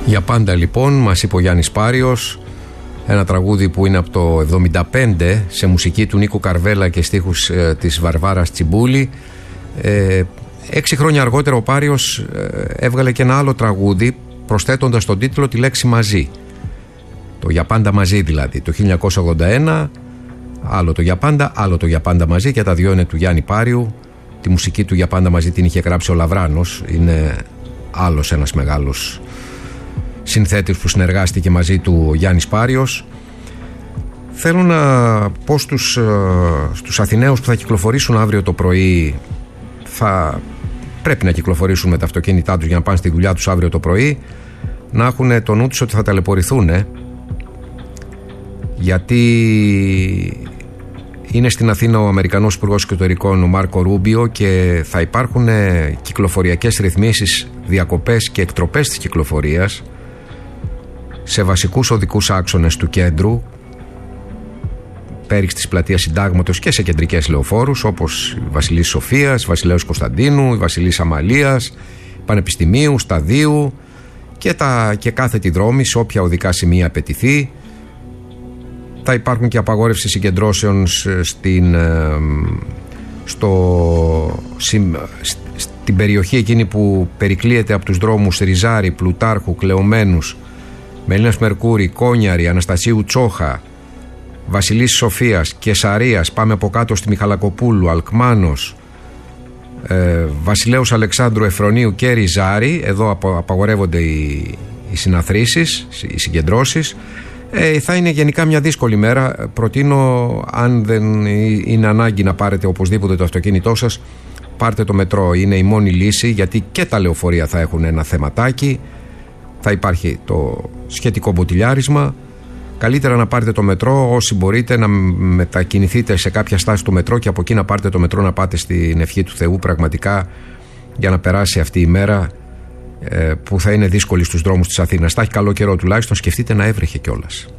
Για πάντα λοιπόν, μας είπε ο Γιάννης Πάριος, ένα τραγούδι που είναι από το 1975 σε μουσική του Νίκου Καρβέλα και στίχους της Βαρβάρας Τσιμπούλη. 6 χρόνια αργότερα ο Πάριος έβγαλε και ένα άλλο τραγούδι προσθέτοντας στον τίτλο τη λέξη μαζί. Το «Για πάντα μαζί» δηλαδή. Το 1981, άλλο το «Για πάντα», άλλο το «Για πάντα μαζί», και τα δυο είναι του Γιάννη Πάριου. Τη μουσική του «Για πάντα μαζί» την είχε γράψει ο Λαβράνος. Είναι άλλος ένας μεγάλος συνθέτης που συνεργάστηκε μαζί του ο Γιάννης Πάριος. Θέλω να πω στους Αθηναίους που θα κυκλοφορήσουν αύριο το πρωί, θα πρέπει να κυκλοφορήσουν με τα αυτοκίνητά τους για να πάνε στη δουλειά τους αύριο το πρωί, να έχουν το νου τους ότι θα ταλαιπωρηθούν, γιατί είναι στην Αθήνα ο Αμερικανός Υπουργός Εξωτερικών, ο Μάρκο Ρούμπιο, και θα υπάρχουν κυκλοφοριακές ρυθμίσεις, διακοπές και εκτροπές της κυκλοφορίας σε βασικούς οδικούς άξονες του κέντρου, πέριξ της πλατείας Συντάγματος, και σε κεντρικές λεωφόρους όπως η Βασιλής Σοφίας, Βασιλέως Κωνσταντίνου, η Βασιλής Αμαλίας, Πανεπιστημίου, Σταδίου και κάθετη δρόμη σε όποια οδικά σημεία απαιτηθεί. Θα υπάρχουν και απαγόρευση συγκεντρώσεων στην περιοχή εκείνη που περικλείεται από τους δρόμους Ριζάρη, Πλουτάρχου, Κλεωμένους, Μελίνας Μερκούρη, Κόνιαρη, Αναστασίου Τσόχα, Βασιλής Σοφίας, Κεσαρίας, πάμε από κάτω στη Μιχαλακοπούλου, Αλκμάνος, Βασιλέως Αλεξάνδρου Εφρονίου και Ριζάρη. Εδώ απαγορεύονται οι συναθρήσεις, οι συγκεντρώσεις. Θα είναι γενικά μια δύσκολη μέρα. Προτείνω, αν δεν είναι ανάγκη να πάρετε οπωσδήποτε το αυτοκίνητό σας, πάρτε το μετρό. Είναι η μόνη λύση, γιατί και τα λεωφορεία θα έχουν ένα θεματάκι. Θα υπάρχει το σχετικό μποτιλιάρισμα. Καλύτερα να πάρετε το μετρό, όσοι μπορείτε να μετακινηθείτε σε κάποια στάση του μετρό και από εκεί να πάρετε το μετρό, να πάτε στην ευχή του Θεού πραγματικά, για να περάσει αυτή η μέρα που θα είναι δύσκολη στους δρόμους της Αθήνας. Θα έχει καλό καιρό τουλάχιστον, σκεφτείτε να έβρεχε κιόλας.